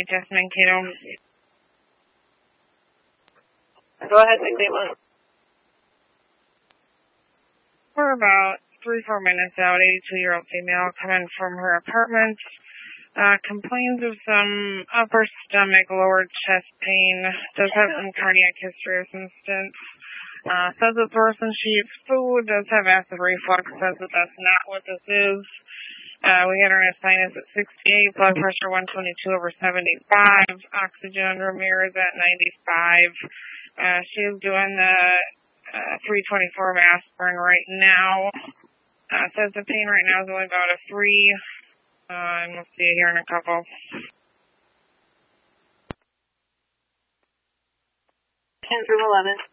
Just Mankato. Go ahead, 681. We're about 3-4 minutes out. 82-year-old female coming from her apartment. Complains of some upper stomach, lower chest pain. Does have some cardiac history of some stents. Says it's worse than she eats food. Does have acid reflux. Says that that's not what this is. We had her in a sinus at 68, blood pressure 122/75, oxygen Ramirez at 95. She is doing the 324 of aspirin right now. Says the pain right now is only about a 3, and we'll see you here in a couple. 10 through 11.